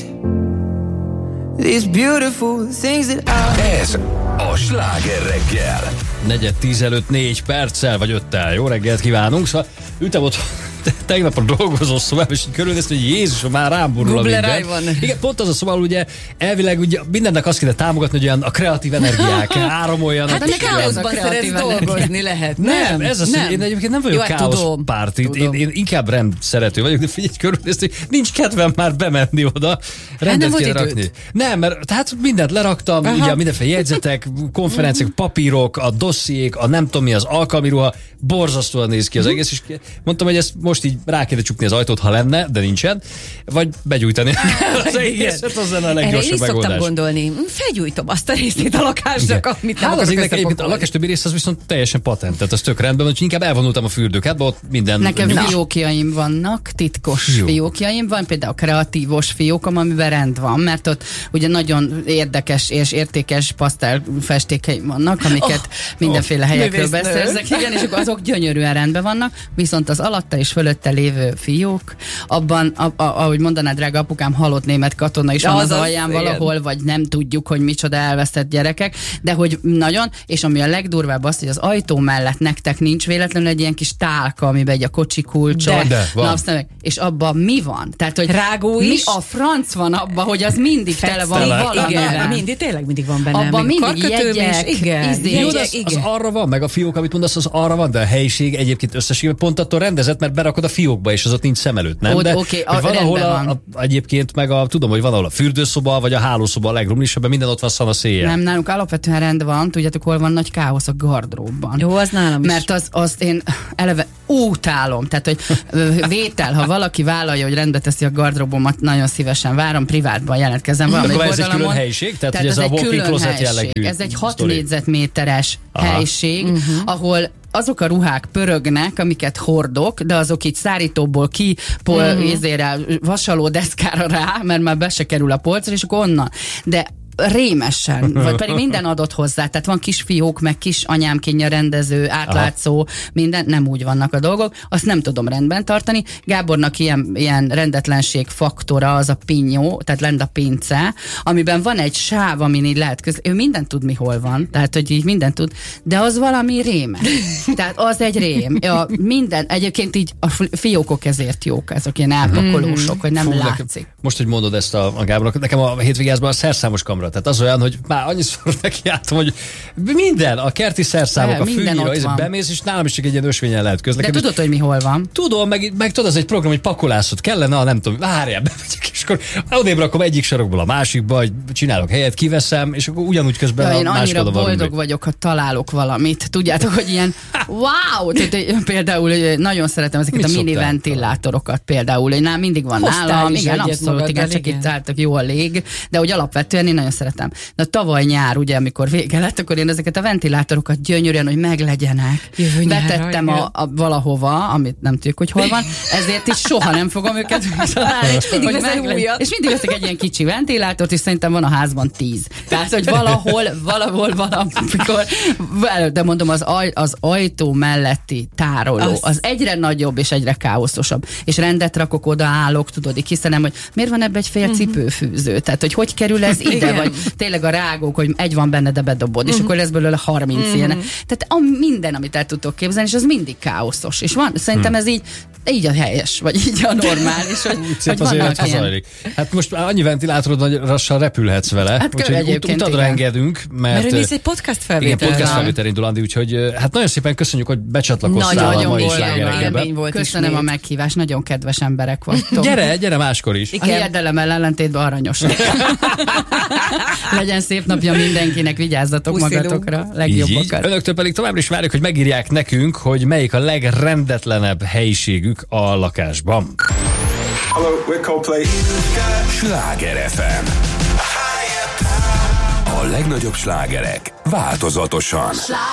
These beautiful things that Ez a Sláger reggel. 9:15 vagy 5-tel. Jó reggelt kívánunk. Szóval ültem ott tegnap a dolgozó szobában, és így körülnéztem, hogy Jézusom, már rám borul a minden. Igen, pont az a szobában, ugye elvileg ugye mindennek azt kéne támogatni, hogy olyan a kreatív energiák áramoljanak. Hát de káoszban szeretsz dolgozni lehet. Nem, ez az, hogy én egyébként nem vagyok káoszpárt. Én inkább rendszerető vagyok, de figyelj, körülnézni, nincs kedvem már bemenni oda. Rendet kéne rakni. Nem, mert tehát mindent leraktam, ugye mindenféle jegyzetek, konferenciák, papírok, a dossziék, a nem tudom mi, az alkalmi ruha, borzasztóan néz ki az egész, és mondtam, hogy ezt most így rá kéne csukni az ajtót, ha lenne, de nincsen, vagy begyújtani az egészet, az lenne a leggyorsabb megoldás. Szoktam gondolni, felgyújtom azt a részét a lakásnak, amit nem akarok összepakolni. A lakás többi rész az viszont teljesen patent, tehát az tök rendben, hogy inkább elvonultam a fürdőkádba, ott minden... Nekem fiókjaim vannak, titkos fiókjaim van, például kreatívos fiókom, amiben rend van, mert ott ugye nagyon érdekes és értékes pasztelfestékeim vannak, amiket mindenféle helyekről beszerzek, igen, és akkor azok gyönyörűen rendben vannak, viszont az alatta és fölötte lévő fiók, abban, ahogy mondaná drága apukám, halott német katona is van az alján valahol, vagy nem tudjuk, hogy micsoda elvesztett gyerekek, de hogy nagyon, és ami a legdurvább az, hogy az ajtó mellett nektek nincs véletlenül egy ilyen kis tálka, amiben egy a kocsi kulcsa, napszemek, és abban mi van? Tehát, hogy rágó is? Mi a franc van abban, hogy az mindig tele van valamivel. Igen, tényleg mindig van benne. Abban mindig jegyek, az arra van, meg a fiók, amit mondasz, az arra van, de a helyiség egyébként összességében pont attól rendezett, mert berakod a fiókba, és az ott nincs szem előtt, nem? De valahol egyébként meg tudom, hogy van ahol a fürdőszoba, vagy a hálószoba a legrumlisabban, minden ott van szanaszéjjel. Nem, nálunk alapvetően rend van, tudjátok, hol van nagy káosz a gardróbban. Jó, az nálam is. Mert azt én eleve utálom, tehát, hogy vétel, ha valaki vállalja, hogy rendbe teszi a gardróbomat, nagyon szívesen várom, privátban jelentkezem valamelyik oldalon. Ez egy külön helyiség? Tehát hogy ez a walk-in closet jellegű. Ez egy 6 négyzetméteres helység, ahol azok a ruhák pörögnek, amiket hordok, de azok így szárítóból ki, vasaló deszkára rá, mert már be se kerül a polcra, és akkor onnan. De rémesen, vagy pedig minden adott hozzá, tehát van kis fiók, meg kis anyámkínja rendező, átlátszó, minden, nem úgy vannak a dolgok, azt nem tudom rendben tartani. Gábornak ilyen rendetlenség faktora az a pinyó, tehát lent a pince, amiben van egy sáv, amin így lehet ő mindent tud, mi hol van, tehát hogy így mindent tud, de az valami rémes. Tehát az egy rém. Minden, egyébként így a fiókok ezért jók, azok ilyen elpakolósok, hogy nem látszik. Most, hogy mondod ezt a Gábornak, nekem a hétvégázban a szerszámos kamra. Tehát az olyan, hogy már annyiszor nekiálltam, hogy minden, a kerti szerszámok, a fűnyíró, bemész, és nálam is csak egy ilyen ösvényen lehet közlekedni. De tudod, hogy mi hol van? Tudom, meg tudod, az egy program, hogy pakolászod kellene, nem tudom, várjál, bemegyek, és akkor odébb rakom egyik sarokból a másikba, hogy csinálok helyet, kiveszem, és akkor ugyanúgy közben én annyira boldog vagyok, ha találok valamit. Tudjátok, hogy ilyen wow! Tehát, például nagyon szeretem ezeket a mini ventilátorokat például, hogy mindig van nálam, igen, abszolút, igen, csak itt álltak jó a lég, de hogy alapvetően én nagyon szeretem. De tavaly nyár, ugye, amikor vége lett, akkor én ezeket a ventilátorokat gyönyörűen, hogy meglegyenek. Betettem valahova, amit nem tudjuk, hogy hol van, ezért is soha nem fogom őket találni. És mindig veszek egy ilyen kicsi ventilátort, és szerintem van a házban 10. Tehát, hogy valahol valamikor, de mondom, az ajtó melletti tároló, az egyre nagyobb és egyre káoszosabb. És rendet rakok, odaállok, tudod, így hiszenem, hogy miért van ebbe egy fél cipőfűző? Tehát, hogy kerül ez ide, vagy tényleg a rágók, hogy egy van benne, de bedobod, és akkor lesz belőle 30 ilyenek. Tehát minden, amit el tudtok képzelni, és az mindig káoszos. És van, szerintem ez így a helyes, vagy így a normális, hogy vannak ilyen. Hát most annyi ventilátorod, hogy lassan repülhetsz vele. Hát úgyhogy utadra engedünk, mert nézz egy podcast felvétel. Igen, podcast felvétel indul, Andi, úgyhogy hát nagyon szépen köszönjük, hogy becsatlakoztál a mai Slágerreggelbe. Köszönöm a meghívást, nagyon kedves emberek vagytok. Gyere máskor is. A hiedelemmel ellentétben aranyos. Legyen szép napja mindenkinek, vigyázzatok magatokra, legjobbakat. Önöktől pedig továbbra is várjuk, hogy megírják nekünk, hogy melyik a legrendetlenebb helyiségük a lakásban. Hello, we're Coldplay. Sláger FM. A legnagyobb slágerek változatosan.